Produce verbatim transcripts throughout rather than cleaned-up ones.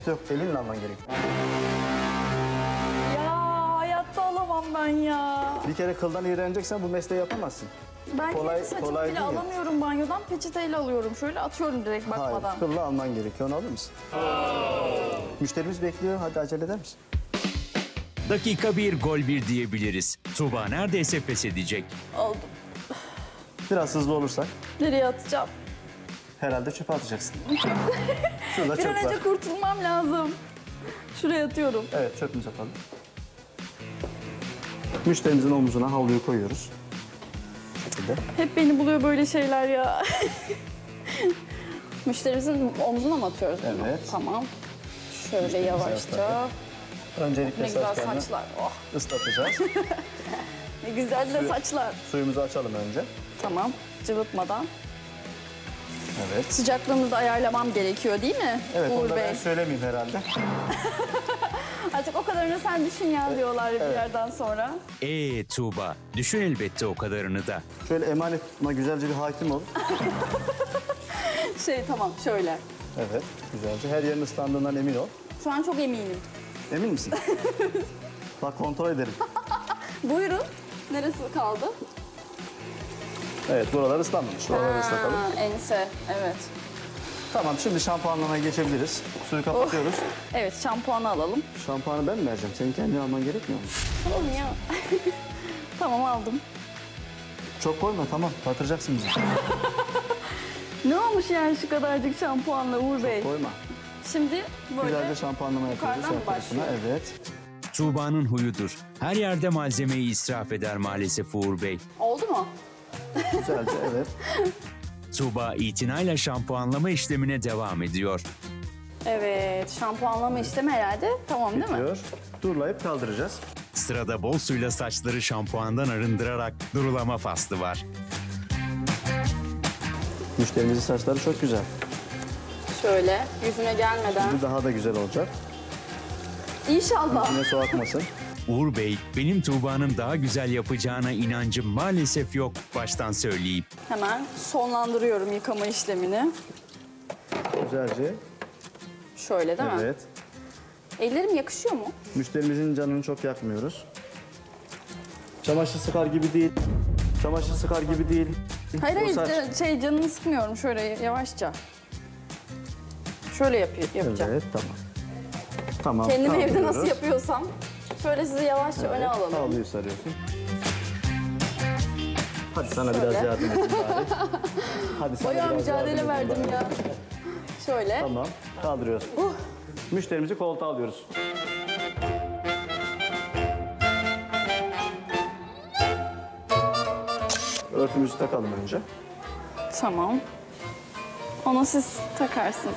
Yok, elinle alman gerek. Ya hayatta alamam ben ya. Bir kere kıldan iğreneceksen bu mesleği yapamazsın. Ben Kolay- kendi saçımı kolay bile değil. alamıyorum banyodan. Peçeteyle alıyorum. Şöyle atıyorum direkt bakmadan. Hayır, kılla alman gerekiyor. Onu alır mısın? Müşterimiz bekliyor. Hadi acele eder misin? Dakika bir, gol bir diyebiliriz. Tuğba neredeyse pes edecek. Aldım. Biraz hızlı olursak Nereye atacağım? herhalde çöpe atacaksın. Şurada Bir an çöp var. önce kurtulmam lazım. Şuraya atıyorum. Evet, çöpümüzü atalım. Müşterimizin omzuna havluyu koyuyoruz. Bu şekilde. Hep beni buluyor böyle şeyler ya. Müşterimizin omzuna mı atıyoruz bunu? Evet. Tamam. Şöyle yavaşça. Öncelikle Ne güzel saçlarını saçlar. Oh, ıslatacağız. ne güzel de saçlar. Suyumuzu açalım önce. Tamam. Cıvıtmadan. Evet. Sıcaklığımızı da ayarlamam gerekiyor değil mi Evet, onu Uğur da Bey? ben söylemeyeyim herhalde. Artık o kadarını sen düşün ya diyorlar bir yerden sonra. Ee Tuğba, düşün elbette o kadarını da. Şöyle emanetime güzelce bir hakim ol. Şey tamam şöyle. Evet, güzelce. Her yerin ıslandığından emin ol. Şu an çok eminim. Emin misin? Bak kontrol edelim. Buyurun. Neresi kaldı? Evet, buralar ıslanmamış. Buraları ıslatalım. Ha, ense. Evet. Tamam, şimdi şampuanlamaya geçebiliriz. Suyu kapatıyoruz. Evet şampuanı alalım. Şampuanı ben mi vereceğim? Senin kendin alman gerekmiyor mu? Tamam ya. Tamam aldım. Çok koyma, tamam. Batıracaksın bizi. Ne olmuş yani şu kadarcık şampuanla Uğur Bey? Koyma. Şimdi böyle Güzelce şampuanlama yapıyoruz. yukarıdan mı her tarafına. başlıyor? Evet. Tuğba'nın huyudur. Her yerde malzemeyi israf eder maalesef Uğur Bey. oldu mu? Güzelce, evet. Tuğba itinayla şampuanlama işlemine devam ediyor. Evet şampuanlama işlemi herhalde tamam değil mi? Bitiyor. Durlayıp kaldıracağız. Sırada bol suyla saçları şampuandan arındırarak durulama faslı var. Müşterimizin saçları çok güzel. Şöyle yüzüne gelmeden. Bu daha da güzel olacak. İnşallah. Yine su akmasın. Uğur Bey, benim Tuğba'nın daha güzel yapacağına inancım maalesef yok baştan söyleyeyim. Hemen sonlandırıyorum yıkama işlemini. Güzelce. Şöyle değil mi? Evet. Ellerim yakışıyor mu? Müşterimizin canını çok yakmıyoruz. Çamaşır sıkar gibi değil. Çamaşır sıkar gibi değil. Hayır O hayır saç- ca- şey canını sıkmıyorum şöyle yavaşça. Şöyle yapıyor, yapacağım. Evet, tamam. Tamam. Kendimi evde nasıl kaldırıyoruz. yapıyorsam şöyle sizi yavaşça öne alalım. Havluyu sarıyorsun. Hadi sana Şöyle. biraz yardım edeyim bari. Hadi sana Bayağı biraz mücadele yardım edeyim verdim bari. ya. Şöyle. Tamam, kaldırıyoruz. Uh. Müşterimizi koltuğa alıyoruz. Örtümüzü takalım önce. Tamam. Onu siz takarsınız.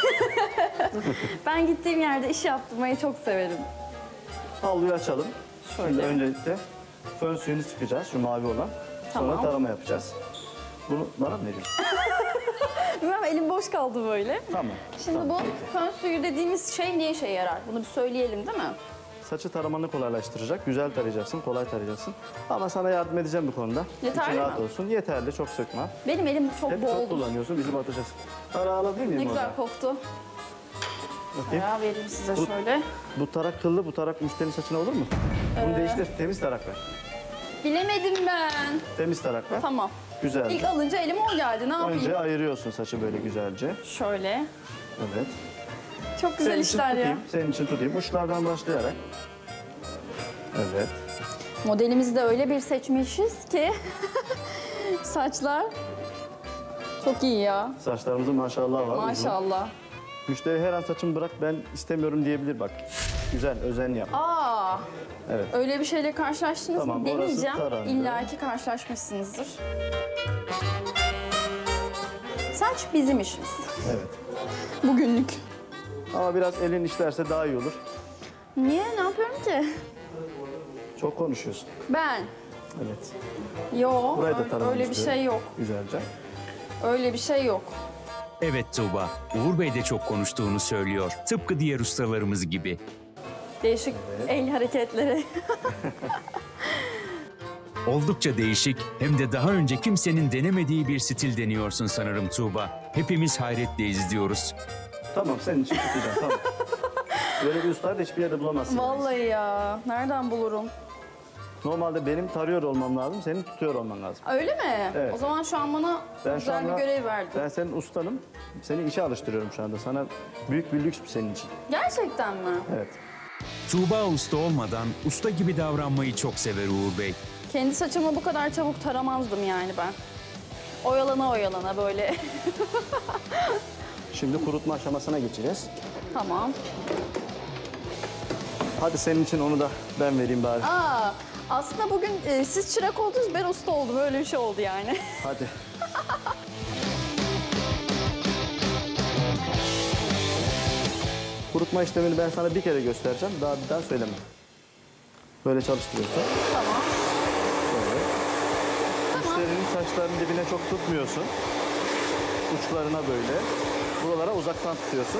Ben gittiğim yerde iş yaptırmayı çok severim. Havluyu açalım. Şöyle. Şimdi öncelikle fön suyunu sıkacağız, şu mavi olan. Sonra Tamam. tarama yapacağız. Bunu bana mı veriyorsun? Bilmem elim boş kaldı böyle. Tamam. Şimdi tamam. bu fön suyu dediğimiz şey ne işe yarar? Bunu bir söyleyelim değil mi? Saçı taramanı kolaylaştıracak. Güzel tarayacaksın, kolay tarayacaksın. Ama sana yardım edeceğim bu konuda. Yeterli İçin rahat mi? olsun. Yeterli, çok sıkma. Benim elim çok Hep çok bol. kullanıyorsun, bizi batacaksın. Para alabilir miyim Ne güzel oradan? koktu. Bakayım. Ya vereyim size Bu- şöyle. Bu tarak kıllı, bu tarak müşterinin saçına olur mu? Ee. Bunu değiştir, temiz tarak ver. Bilemedim ben. Temiz tarak ver. Tamam. Güzel. İlk alınca elim o geldi. Ne yapayım? Önce ayırıyorsun saçı böyle güzelce. Şöyle. Evet. Çok güzel Senin için işler ya. tutayım, senin için tutayım. Uçlardan başlayarak. Evet. Modelimizi de öyle bir seçmişiz ki saçlar çok iyi ya. Saçlarımızın maşallah var. uzun. Maşallah. Müşteri her an saçımı bırak ben istemiyorum diyebilir bak. Güzel, özen yap. Aa, Evet. öyle bir şeyle karşılaştınız Tamam, mı? orası Deneyeceğim. tarandı. İlla ki karşılaşmışsınızdır. Saç bizim işimiz. Evet. Bugünlük. Ama biraz elin işlerse daha iyi olur. Niye? Ne yapıyorum ki? Çok konuşuyorsun. Ben. Evet. Yo, Burayı da öyle, taramak öyle bir istiyorum. şey yok. Güzelce. Öyle bir şey yok. Evet Tuğba, Uğur Bey de çok konuştuğunu söylüyor. Tıpkı diğer ustalarımız gibi. Değişik el hareketleri. Oldukça değişik hem de daha önce kimsenin denemediği bir stil deniyorsun sanırım Tuğba. Hepimiz hayretle izliyoruz. Tamam senin için tutacağım tamam. Böyle bir ustayı da hiçbir yerde bulamazsın. Vallahi ya. Nereden bulurum? Normalde benim tarıyor olmam lazım, senin tutuyor olman lazım. Öyle mi? Evet. O zaman şu an bana Ben şu güzel anda- bir görev verdin. Ben senin ustanım, seni işe alıştırıyorum şu anda. Sana büyük bir lüks senin için. Gerçekten mi? Evet. Tuğba usta olmadan usta gibi davranmayı çok sever Uğur Bey. Kendi saçımı bu kadar çabuk taramazdım yani ben. Oyalana oyalana böyle. Şimdi kurutma aşamasına geçeceğiz. Tamam. Hadi senin için onu da ben vereyim bari. Aa, aslında bugün e, siz çırak oldunuz, ben usta oldum. Öyle bir şey oldu yani. Hadi. Kurutma işlemini ben sana bir kere göstereceğim. Daha bir daha söylemem. Böyle çalıştırıyorsun. Tamam. Böyle. Müşterinin saçlarının dibine çok tutmuyorsun. Uçlarına böyle. Buralara uzaktan tutuyorsun.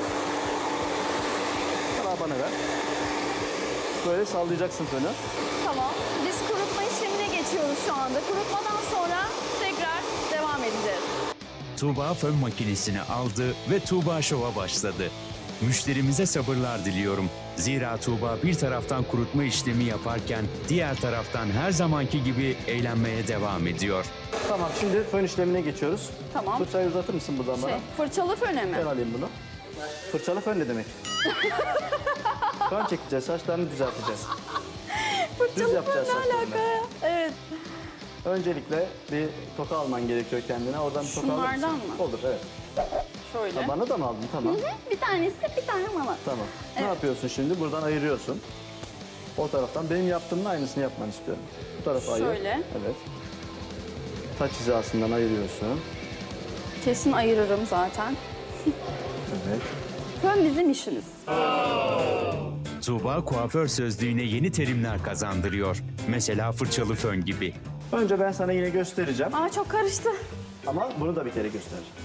Bana bana ver. Böyle sallayacaksın fönü. Tamam. Biz kurutma işlemine geçiyoruz şu anda. Kurutmadan sonra tekrar devam edeceğiz. Tuğba fön makinesini aldı ve Tuğba Show'a başladı. Müşterimize sabırlar diliyorum. Zira Tuğba bir taraftan kurutma işlemi yaparken diğer taraftan her zamanki gibi eğlenmeye devam ediyor. Tamam, şimdi fön işlemine geçiyoruz. Tamam. Fırçayı uzatır mısın buradan bana? Şey, fırçalı föne mi? Ben alayım bunu. Fırçalı fön ne demek? Fön çekeceğiz, saçlarını düzelteceğiz. Fırçalı fön yapacağız ne saçlarını. alaka ya? Evet. Öncelikle bir toka alman gerekiyor kendine. Oradan bir toka alır mısın? Şunlardan mı? Olur, evet. Şöyle. Ha, bana da mı aldın? Tamam. Bir tanesi de bir tane bana. Tamam. Ne yapıyorsun şimdi? Buradan ayırıyorsun. O taraftan benim yaptığımın aynısını yapmanı istiyorum. Bu tarafa ayır. Şöyle. Evet. Saç hizasından ayırıyorsun. Kesin ayırırım zaten. Evet. Fön bizim işimiz. Tuğba kuaför sözlüğüne yeni terimler kazandırıyor. Mesela fırçalı fön gibi. Önce ben sana yine göstereceğim. Aa, çok karıştı. Ama bunu da bir kere göstereceğim.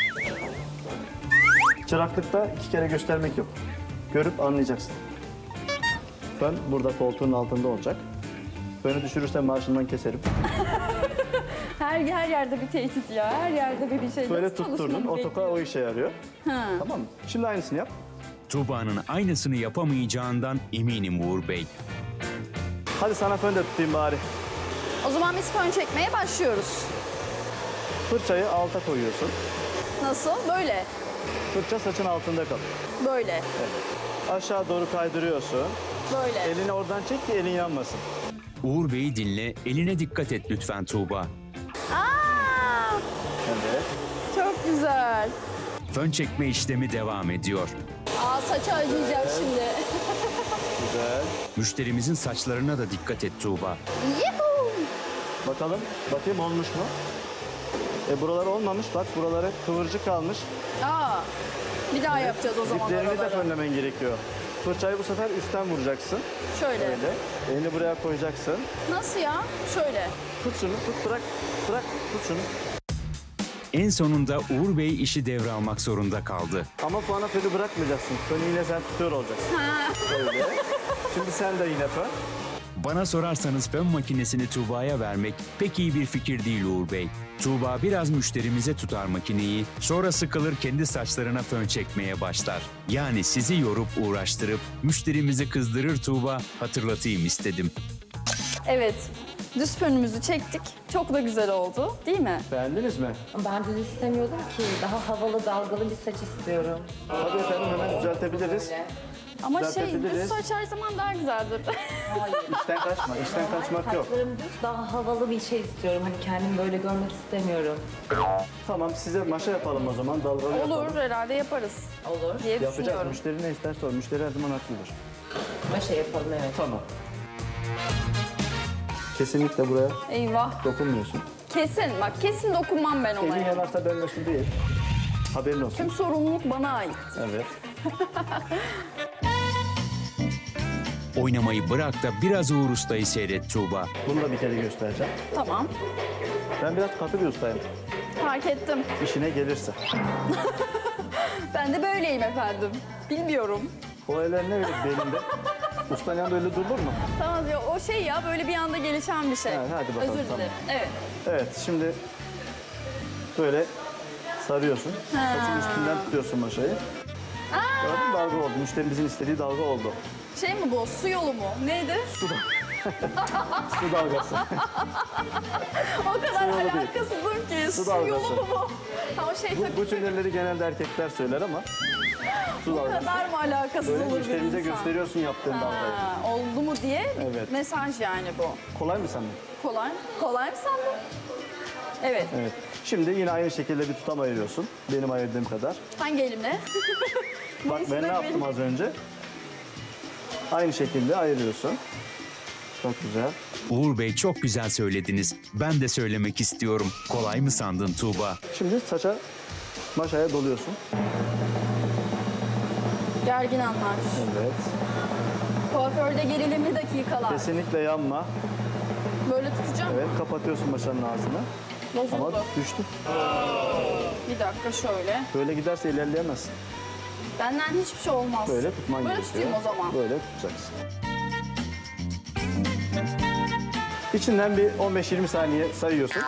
Çıraklıkta iki kere göstermek yok. Görüp anlayacaksın. Fön burada koltuğun altında olacak. Fönü düşürürsen maaşından keserim. Her her yerde bir tehdit ya. Her yerde bir bir şey. Böyle Nasıl tutturdun. çalışmamı O toka bekliyor? o işe yarıyor. Ha. Tamam mı? Şimdi aynısını yap. Tuğba'nın aynısını yapamayacağından eminim Uğur Bey. Hadi sana fön de tutayım bari. O zaman biz fön çekmeye başlıyoruz. Fırçayı alta koyuyorsun. Nasıl? Böyle. Fırça saçın altında kalır. Böyle. Evet. Aşağı doğru kaydırıyorsun. Böyle. Elini oradan çek ki elin yanmasın. Uğur Bey'i dinle, eline dikkat et lütfen Tuğba. Aa! Evet. Çok güzel. Fön çekme işlemi devam ediyor. Aa, saçı acıyacak şimdi. Güzel. Müşterimizin saçlarına da dikkat et Tuğba. Yuhuu! Bakalım. Bakayım olmuş mu? E buralar olmamış. Bak buraları kıvırcık kalmış. Aa, bir daha yapacağız o zaman Diplerini de oraları. fönlemen gerekiyor. Fırçayı bu sefer üstten vuracaksın. Şöyle. Böyle. Elini buraya koyacaksın. Nasıl ya? Şöyle. Tut şunu, tut bırak. Bırak, tut şunu. En sonunda Uğur Bey işi devralmak zorunda kaldı. Ama puana fönü bırakmayacaksın. Fönü yine sen tutuyor olacaksın. Ha. Böyle. Şimdi sen de yine fön. Bana sorarsanız fön makinesini Tuğba'ya vermek pek iyi bir fikir değil Uğur Bey. Tuğba biraz müşterimize tutar makineyi, sonra sıkılır kendi saçlarına fön çekmeye başlar. Yani sizi yorup uğraştırıp müşterimizi kızdırır Tuğba, hatırlatayım istedim. Evet. Düz fönümüzü çektik. Çok da güzel oldu. Değil mi? Beğendiniz mi? Ben düz istemiyordum ki. Daha havalı, dalgalı bir saç istiyorum. Tabii efendim, hemen düzeltebiliriz. Ama şey, Düzeltebiliriz. düz saç her zaman daha güzeldir. İşten kaçma, işten kaçmak yok. Saçlarım düz, daha havalı bir şey istiyorum. Hani kendimi böyle görmek istemiyorum. Tamam, size maşa yapalım o zaman, dalgalı yapalım. Olur, herhalde yaparız Olur. diye Yapacağız. düşünüyorum. Müşteri ne isterse o. Müşteri her zaman haklıdır. Maşa yapalım, evet. Tamam. Kesinlikle buraya Eyvah. dokunmuyorsun. Kesin, bak kesin dokunmam ben ona. Elin yani. yanarsa ben mesul değil. Haberin olsun. Tüm sorumluluk bana ait. Evet. Oynamayı bırak da biraz Uğur Usta'yı seyret Tuğba. Bunu da bir kere göstereceğim. Tamam. Ben biraz katı bir ustayım. Fark ettim. İşine gelirse. Ben de böyleyim efendim. Bilmiyorum. O eller ne öyle belinde? Ustanın yanında öyle durulur mu? Tamam ya, o şey ya böyle bir anda gelişen bir şey. Ha, hadi bakalım, Özür dilerim. Evet. Evet, şimdi böyle sarıyorsun. Saçın üstünden tutuyorsun maşayı. Aa, Gördün mü? Dalga oldu. Müşterimizin istediği dalga oldu. Şey mi bu? Su yolu mu? Neydi? Su dalgası. O kadar yolu değil. alakasızım ki. Su Su, yolu dalgası. mu bu? Ha, o şey Bu, tabii bu ki. cümleleri genelde erkekler söyler ama su Bu dalgası. kadar mı alakasız Böyle olur bir müşterimize insan? gösteriyorsun yaptığın dalgayı. Ha, oldu mu diye bir Evet. mesaj yani bu. Kolay mı sandın? Kolay. Kolay mı sandın? Evet. Evet. Şimdi yine aynı şekilde bir tutam ayırıyorsun. Benim ayırdığım kadar. Hangi elimle? Bak ben İkisi ne de yaptım benim. az önce? Aynı şekilde ayırıyorsun. Çok güzel. Uğur Bey çok güzel söylediniz. Ben de söylemek istiyorum. Kolay mı sandın Tuğba? Şimdi saça, maşaya doluyorsun. Gergin anlar. Evet. Kuaförde gerilimli dakikalar. Kesinlikle yanma. Böyle tutacağım. Evet, kapatıyorsun maşanın ağzını. Ama Bozuldu. düştü. Bir dakika şöyle. Böyle giderse ilerleyemezsin. Benden hiçbir şey olmaz. Böyle tutman Böyle gerekiyor. tutayım o zaman. Böyle tutacaksın. İçinden bir on beş yirmi saniye sayıyorsun.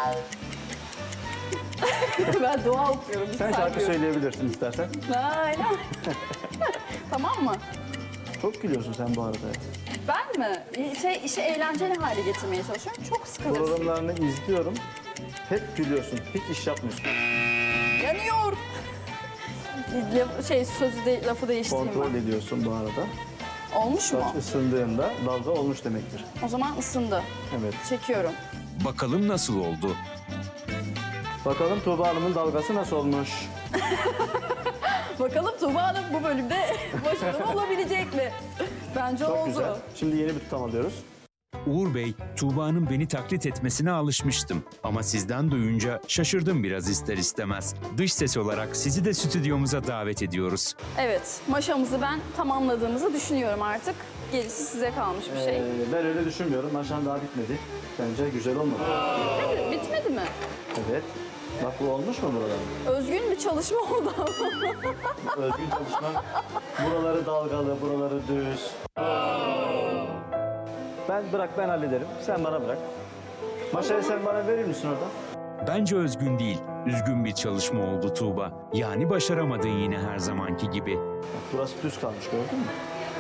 Ben dua okuyorum. Sen şarkı söyleyebilirsin istersen. Lay lay. Tamam mı? Çok gülüyorsun sen bu arada. Ben mi? Şey, işi eğlenceli hale getirmeye çalışıyorum. Çok sıkılırsın. Programlarını izliyorum. Hep gülüyorsun. Hiç iş yapmıyorsun. Yanıyor. Laf- Şey sözü de, lafı değiştireyim Kontrol ben. ediyorsun bu arada. Olmuş mu? Saç ısındığında dalga olmuş demektir. O zaman ısındı. Evet. Çekiyorum. Bakalım nasıl oldu? Bakalım Tuğba Hanım'ın dalgası nasıl olmuş? Bakalım Tuğba Hanım bu bölümde başarılı olabilecek mi? Bence Çok oldu. güzel. Şimdi yeni bir tutam alıyoruz. Uğur Bey, Tuğba'nın beni taklit etmesine alışmıştım. Ama sizden duyunca şaşırdım biraz ister istemez. Dış ses olarak sizi de stüdyomuza davet ediyoruz. Evet, maşamızı ben tamamladığımızı düşünüyorum artık. Gerisi size kalmış bir şey. Ee, ben öyle düşünmüyorum. Maşan daha bitmedi. Bence güzel olmadı. Nedir, bitmedi mi? Evet. Bak bu olmuş mu buralar? Özgün bir çalışma oldu ama. Özgün çalışma. Buraları dalgalı, buraları düz. Ben bırak ben hallederim. Sen bana bırak. Maşayı sen bana verir misin orada? Bence özgün değil, üzgün bir çalışma oldu Tuğba. Yani başaramadın yine her zamanki gibi. Bak, burası düz kalmış gördün mü?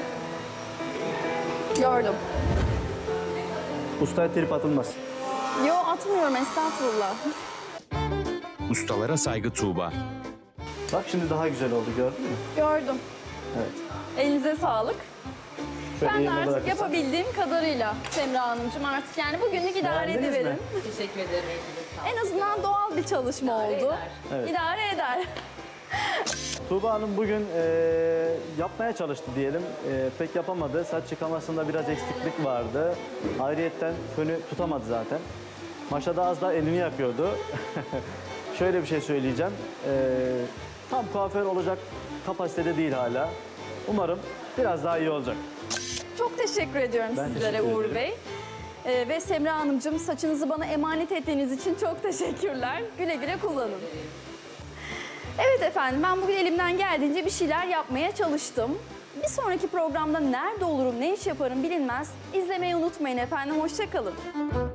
Gördüm. Ustaya trip atılmaz. Yo atmıyorum estağfurullah. Ustalara saygı Tuğba. Bak şimdi daha güzel oldu gördün mü? Gördüm. Evet. Elinize sağlık. Şöyle Ben de yerine artık bırakırsan. yapabildiğim kadarıyla Semra Hanımcığım artık yani bugünlük idare Beğendiniz mi? ediverin. Teşekkür ederim. Elinize sağlık. En azından doğal bir çalışma oldu. eder. Evet. İdare eder. Tuğba Hanım bugün eee, yapmaya çalıştı diyelim. Eee, pek yapamadı. Saç yıkamasında biraz eksiklik vardı. Ayrıyetten fönü tutamadı zaten. Maşada az daha elini yakıyordu. Şöyle bir şey söyleyeceğim. Eee, tam kuaför olacak kapasitede değil hala. Umarım biraz daha iyi olacak. Çok teşekkür ediyorum Ben sizlere teşekkür Uğur ederim. Bey. Ee, ve Semra Hanımcığım saçınızı bana emanet ettiğiniz için çok teşekkürler. Güle güle kullanın. Evet efendim ben bugün elimden geldiğince bir şeyler yapmaya çalıştım. Bir sonraki programda nerede olurum, ne iş yaparım bilinmez. İzlemeyi unutmayın efendim. Hoşça kalın.